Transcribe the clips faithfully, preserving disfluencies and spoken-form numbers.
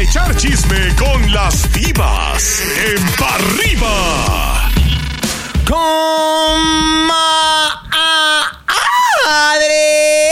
echar chisme con las divas en Pa' Arriba. ¡Comadre!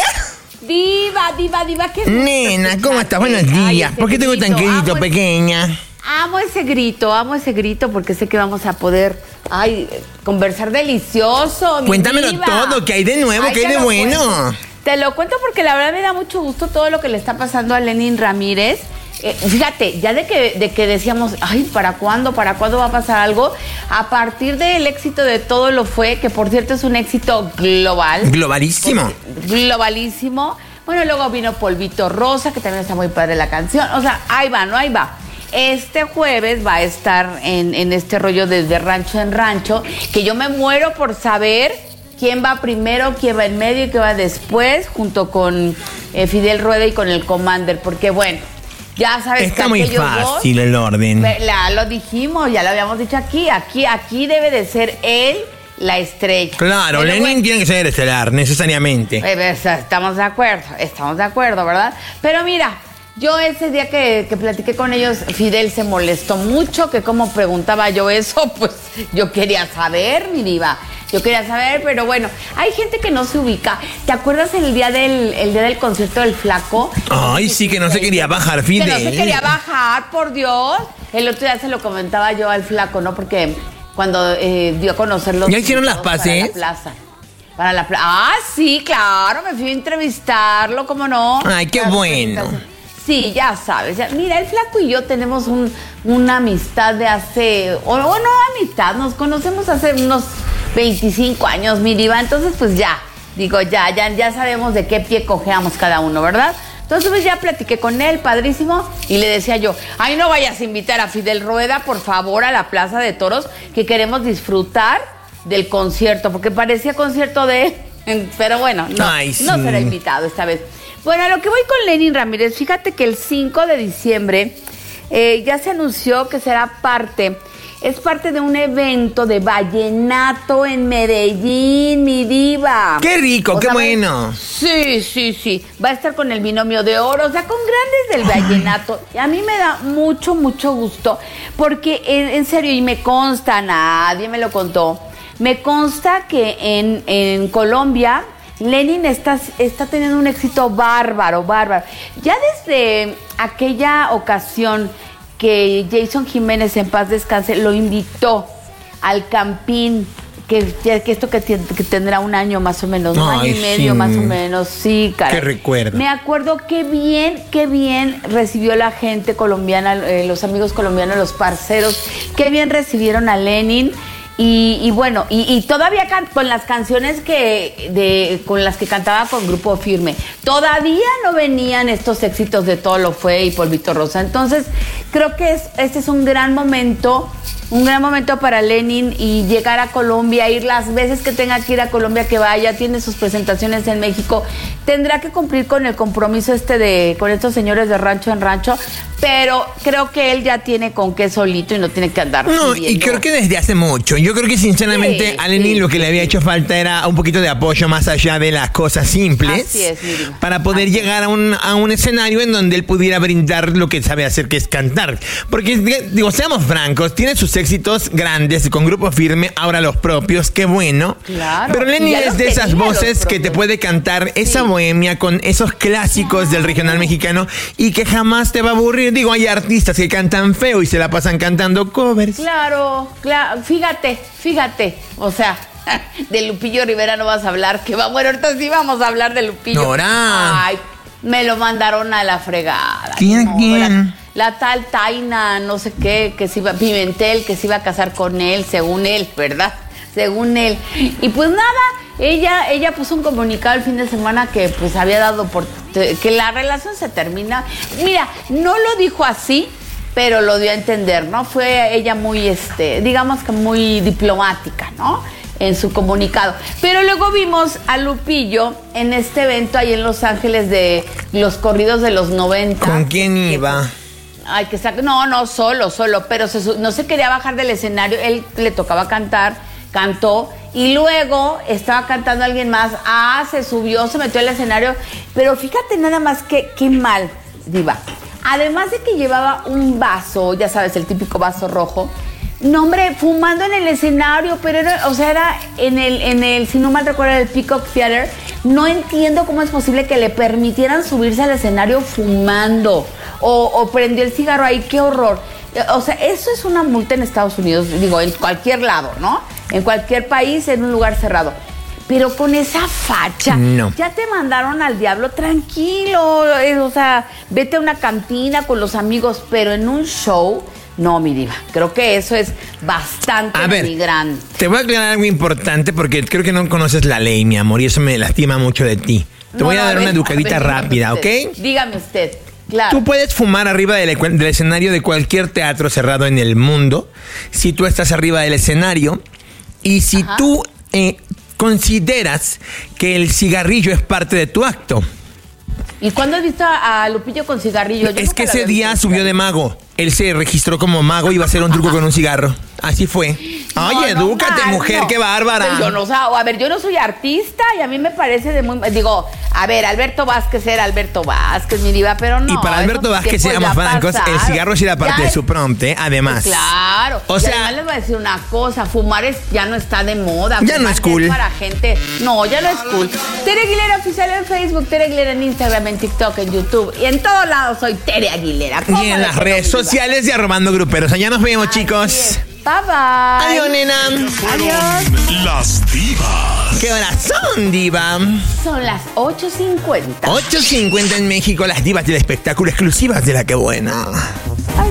Diva, diva, diva, ¿qué es? Nena, ¿cómo estás? Buenos días. Ay, ¿Por qué te veo tan querido, amo pequeña? Ese, amo ese grito, amo ese grito porque sé que vamos a poder, ay, conversar delicioso. Mi Cuéntamelo diva. todo, ¿qué hay de nuevo? Ay, ¿Qué hay te de lo bueno? cuento. Te lo cuento porque la verdad me da mucho gusto todo lo que le está pasando a Lenin Ramírez. Eh, fíjate, ya de que, de que decíamos, ay, ¿para cuándo? ¿Para cuándo va a pasar algo? A partir del éxito de Todo Lo Fue, que por cierto es un éxito global. Globalísimo. Globalísimo. Bueno, luego vino Polvito Rosa, que también está muy padre la canción. O sea, ahí va, no ahí va. Este jueves va a estar en, en este rollo desde rancho en rancho, que yo me muero por saber quién va primero, quién va en medio y quién va después, junto con eh, Fidel Rueda y con el Commander, porque bueno, ya sabes Está que muy aquellos fácil dos, el orden. la, lo dijimos, ya lo habíamos dicho aquí, aquí, aquí debe de ser él la estrella. Claro, Pero Lenin bueno, tiene que ser estelar, necesariamente. eh, estamos de acuerdo, estamos de acuerdo, ¿verdad? Pero mira, yo ese día que, que platiqué con ellos, Fidel se molestó mucho, que como preguntaba yo eso, pues yo quería saber, mi diva. Yo quería saber, pero bueno, hay gente que no se ubica. ¿Te acuerdas el día del, el día del concierto del Flaco? Ay, sí, que no se quería bajar, Fidel. Que no se quería bajar, por Dios. El otro día se lo comentaba yo al Flaco, ¿no? Porque cuando eh, dio a conocer los... ¿Ya hicieron las para paces? la plaza. Para la plaza. Ah, sí, claro, me fui a entrevistarlo, ¿cómo no? Ay, qué Claro, bueno. Sí, ya sabes. Ya, mira, el Flaco y yo tenemos un, una amistad de hace... O, o no amistad, nos conocemos hace unos veinticinco años, mi diva. Entonces, pues ya, digo, ya, ya, ya sabemos de qué pie cojeamos cada uno, ¿verdad? Entonces, pues ya platiqué con él, padrísimo, y le decía yo, ay, no vayas a invitar a Fidel Rueda, por favor, a la Plaza de Toros, que queremos disfrutar del concierto, porque parecía concierto de... Pero bueno, no, Ay, sí. no será invitado esta vez. Bueno, a lo que voy con Lenin Ramírez, fíjate que el cinco de diciembre eh, ya se anunció que será parte, es parte de un evento de vallenato en Medellín, mi diva. ¡Qué rico, O qué sea, bueno! va- Sí, sí, sí. Va a estar con el binomio de oro, o sea, con grandes del vallenato. Y a mí me da mucho, mucho gusto, porque en, en serio, y me consta, nadie me lo contó, me consta que en, en Colombia Lenin está, está teniendo un éxito bárbaro, bárbaro. Ya desde aquella ocasión que Jason Jiménez, en paz descanse, lo invitó al Campín, que, que esto que, que tendrá un año más o menos, un Ay, año y medio sí. más o menos, sí, cara. Qué recuerdo. Me acuerdo qué bien, qué bien recibió la gente colombiana, eh, los amigos colombianos, los parceros, qué bien recibieron a Lenin. Y, y bueno, y, y todavía can, con las canciones que de, con las que cantaba con Grupo Firme, todavía no venían estos éxitos de Todo Lo Fue y Polvito Rosa. Entonces, creo que es, este es un gran momento, un gran momento para Lenin, y llegar a Colombia, ir las veces que tenga que ir a Colombia, que vaya, tiene sus presentaciones en México, tendrá que cumplir con el compromiso este de, con estos señores de rancho en rancho, pero creo que él ya tiene con qué solito y no tiene que andar No, pidiendo. y creo que desde hace mucho. Yo creo que sinceramente Sí, a Lenin sí, lo que le había hecho falta era un poquito de apoyo más allá de las cosas simples. Así es, mi diva. Para poder Así llegar a un, a un escenario en donde él pudiera brindar lo que sabe hacer, que es cantar. Porque, digo, seamos francos, tiene sus éxitos grandes con Grupo Firme, ahora los propios, qué bueno. Claro. Pero Y Lenin ya es los de esas tenía, voces los que te propios. puede cantar esa Sí. bohemia con esos clásicos del regional mexicano y que jamás te va a aburrir. Digo, hay artistas que cantan feo y se la pasan cantando covers. Claro, claro, fíjate, fíjate, o sea, de Lupillo Rivera no vas a hablar, que va, bueno, ahorita sí vamos a hablar de Lupillo. Nora. Ay, me lo mandaron a la fregada. ¿Quién, No, quién? La, la tal Taina, no sé qué, que se iba, Pimentel, que se iba a casar con él, según él, ¿verdad? Según él. Y pues nada, ella, ella puso un comunicado el fin de semana que pues había dado por, que la relación se termina. Mira, no lo dijo así, pero lo dio a entender, ¿no? Fue ella muy, este, digamos que muy diplomática, ¿no? En su comunicado. Pero luego vimos a Lupillo en este evento ahí en Los Ángeles de los corridos de los noventa. ¿Con quién iba? Ay, que sac- no, no, solo, solo, pero se su- no se quería bajar del escenario, él le tocaba cantar, cantó, y luego estaba cantando alguien más, ah, se subió, se metió al escenario, pero fíjate nada más que, qué mal, diva. Además de que llevaba un vaso, ya sabes, el típico vaso rojo. No, hombre, fumando en el escenario, pero era, o sea, era en el, en el, si no mal recuerdo, el Peacock Theater. No entiendo cómo es posible que le permitieran subirse al escenario fumando o, o prendió el cigarro ahí, qué horror. O sea, eso es una multa en Estados Unidos, digo, en cualquier lado, ¿no? En cualquier país, en un lugar cerrado. Pero con esa facha, no. Ya te mandaron al diablo, tranquilo. Eh, o sea, vete a una cantina con los amigos, pero en un show, no, mi diva. Creo que eso es bastante migrante. Te voy a aclarar algo importante porque creo que no conoces la ley, mi amor, y eso me lastima mucho de ti. Te No, voy a no, dar a una ver, educadita a ver, rápida, dígame ¿ok? usted, dígame usted, claro. Tú puedes fumar arriba del, del escenario de cualquier teatro cerrado en el mundo si tú estás arriba del escenario y si Ajá. tú eh, consideras que el cigarrillo es parte de tu acto. ¿Y cuándo has visto a, a Lupillo con cigarrillo? Yo Es nunca que lo ese había día visto. subió de mago. Él se registró como mago y iba a hacer un truco con un cigarro. Así fue. No, Oye, no edúcate, más, mujer, no. qué bárbara. Pero yo no, o sea, a ver, yo no soy artista y a mí me parece de muy... Digo, a ver, Alberto Vázquez era Alberto Vázquez, mi diva, pero no. Y para Alberto esos Vázquez, tiempos seamos ya francos, el pasaron. cigarro sí era parte Ya de es- su prompt, ¿eh? Además. Claro. O Y sea- además les voy a decir una cosa, fumar es, ya no está de moda. Ya no Fumar es cool. para gente... No, ya no es cool. Tere Aguilera Oficial en Facebook, Tere Aguilera en Instagram, en TikTok, en YouTube. Y en todos lados soy Tere Aguilera. ¿Cómo Y en de las que no, redes mi diva? sociales y arrobando gruperos. Allá nos vemos, Así chicos. es. Bye, bye. Adiós, nena. Adiós. Las divas. ¿Qué horas son, diva? Son las ocho cincuenta. ocho cincuenta en México, las divas del espectáculo exclusivas de La Que Buena.